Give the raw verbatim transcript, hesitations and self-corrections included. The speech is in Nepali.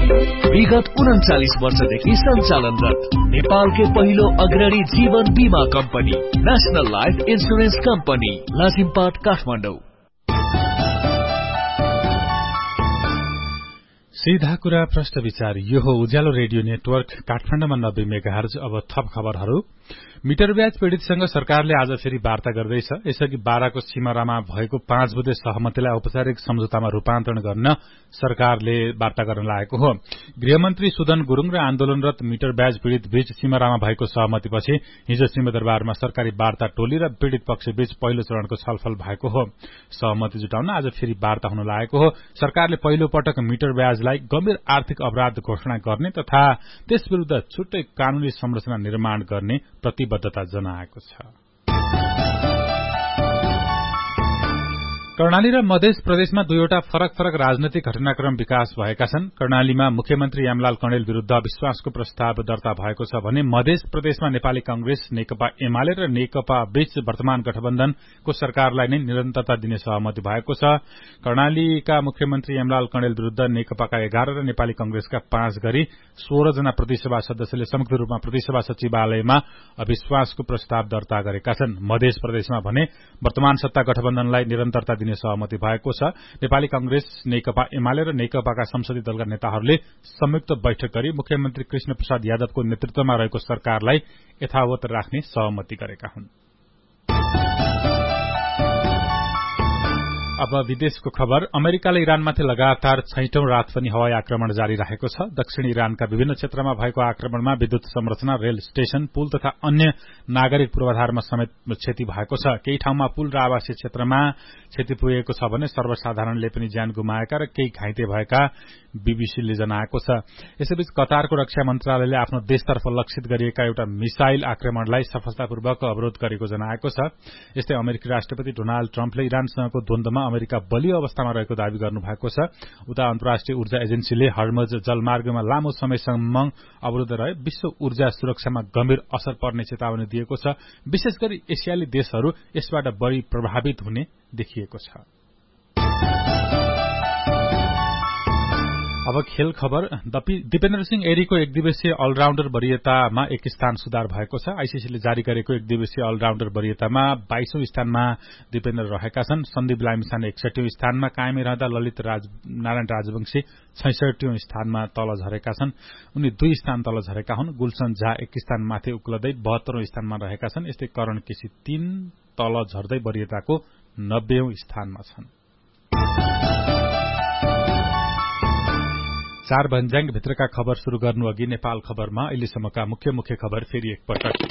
विगत उन्चालीस वर्षदेखि सञ्चालनरत नेपालकै पहिलो अग्रणी जीवन बीमा company national life insurance company Lazimpat Kathmandu. सीधा कुरा प्रश्न विचार। यो हो उज्यालो रेडियो नेटवर्क काठमाडौँमा नब्बे मेगाहर्ज। अब थप खबरहरू। मिटर ब्याज पीड़ितसँग सरकारले आज फेरि वार्ता गर्दैछ। यसअघि बाराको सिमरामा भएको पाँच बुँदे सहमतिलाई औपचारिक सम्झौतामा रूपान्तरण गर्न सरकारले वार्ता गर्न लागेको हो। गृहमन्त्री सुदन गुरूङ र आन्दोलनरत मिटर ब्याज पीड़ित बीच सिमरामा भएको सहमतिपछि हिजो सिंहदरबारमा सरकारी वार्ता टोली र पीड़ित पक्षबीच पहिलो चरणको छलफल भएको हो। सहमति जुटाउन आज फेरि वार्ता हुन लागेको हो। सरकारले पहिलो पटक मिटर ब्याजलाई गम्भीर आर्थिक अपराध घोषणा गर्ने तथा त्यस विरूद्ध छुट्टै कानूनी संरचना निर्माण गर्ने प्रतिबद्धता जनाएको छ। कर्णाली र मध्य प्रदेशमा दुईवटा फरक फरक राजनैतिक घटनाक्रम विकास भएका छन्। कर्णालीमा मुख्यमन्त्री यमलाल कणेल विरूद्ध अविश्वासको प्रस्ताव दर्ता भएको छ भने मध्य प्रदेशमा नेपाली कांग्रेस, नेकपा एमाले र नेकपा बीच वर्तमान गठबन्धनको सरकारलाई नै निरन्तरता दिने सहमति भएको छ। कर्णालीका मुख्यमन्त्री यमलाल कणेल विरूद्ध नेकपाका एघार र नेपाली कांग्रेसका पाँच गरी सोह्र जना प्रतिसभा सदस्यले संयुक्त रूपमा प्रतिसभा सचिवालयमा अविश्वासको प्रस्ताव दर्ता गरेका छन्। मध्य प्रदेशमा भने वर्तमान सत्ता गठबन्धनलाई निरन्तरता दिने सहमति भएको छ। नेपाली कांग्रेस, नेकपा एमाले र नेकपाका संसदीय दलका नेताहरूले संयुक्त बैठक गरी मुख्यमन्त्री कृष्ण प्रसाद यादवको नेतृत्वमा रहेको सरकारलाई यथावत राख्ने सहमति गरेका हुन्। अब विदेशको खबर। अमेरिकाले इरानमाथि लगातार छैटौं रात पनि हवाई आक्रमण जारी राखेको छ। दक्षिणी इरानका विभिन्न क्षेत्रमा भएको आक्रमणमा विद्युत संरचना, रेल स्टेशन, पुल तथा अन्य नागरिक पूर्वाधारमा समेत क्षति भएको छ। केही ठाउँमा पुल र आवासीय क्षेत्रमा क्षति पुगेको छ भने सर्वसाधारणले पनि ज्यान गुमाएका र केही घाइते भएका बीबीसीले जनाएको छ। यसैबीच कतारको रक्षा मन्त्रालयले आफ्नो देशतर्फ लक्षित गरिएका एउटा मिसाइल आक्रमणलाई सफलतापूर्वक अवरोध गरेको जनाएको छ। यस्तै अमेरिकी राष्ट्रपति डोनाल्ड ट्रम्पले इरानसँगको द्वन्द्वमा अमेरिका बलियो अवस्थामा रहेको दावी गर्नुभएको छ। उता अन्तर्राष्ट्रिय ऊर्जा एजेन्सीले हर्मज जलमार्गमा लामो समयसम्म अवरुद्ध रहे विश्व ऊर्जा सुरक्षामा गम्भीर असर पर्ने चेतावनी दिएको छ। विशेष गरी एसियाली देशहरू यसबाट बढी प्रभावित हुने देखिएको छ। अब खेल खबर। दिपेन्द्र सिंह एरीको एक दिवसीय अलराउण्डर वरीयतामा एक स्थान सुधार भएको छ। आईसीसीले जारी गरेको एक दिवसीय अलराउण्डर वरीयतामा बाइसौं स्थानमा दिपेन्द्र रहेका छन्। सन्दीप लामिछाने एकसठीौं स्थानमा कायमै रहँदा ललित राज, नारायण राजवंशी छैसठीौं स्थानमा तल झरेका छन्। उनी दुई स्थान तल झरेका हुन्। गुलसन झा एक स्थान माथि उक्लदै बहत्तरौं स्थानमा रहेका छन्। यस्तै करण केसी तीन तल झर्दै वरीयताको नब्बेौं स्थानमा छन्। चार भन्ज्याङ भित्रका खबर शुरू गर्नु अघि नेपाल खबरमा अहिलेसम्मका मुख्य मुख्य खबर फेरि एकपटक।